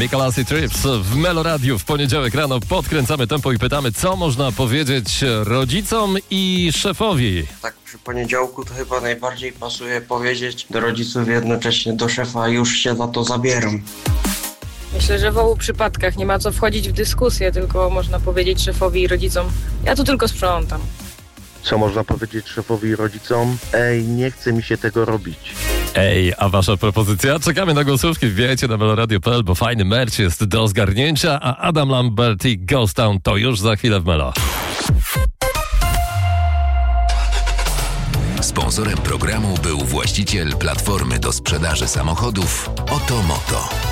Mikolasy Trips w Meloradiu w poniedziałek rano podkręcamy tempo i pytamy, co można powiedzieć rodzicom i szefowi. Tak przy poniedziałku to chyba najbardziej pasuje powiedzieć do rodziców jednocześnie do szefa, już się za to zabieram. Myślę, że w obu przypadkach nie ma co wchodzić w dyskusję, tylko można powiedzieć szefowi i rodzicom: ja tu tylko sprzątam. Co można powiedzieć szefowi i rodzicom? Ej, nie chce mi się tego robić. Ej, a wasza propozycja? Czekamy na głosówki, wbijajcie na meloradio.pl, bo fajny merch jest do zgarnięcia, a Adam Lambert i Ghost Town to już za chwilę w Melo. Sponsorem programu był właściciel platformy do sprzedaży samochodów Oto Moto.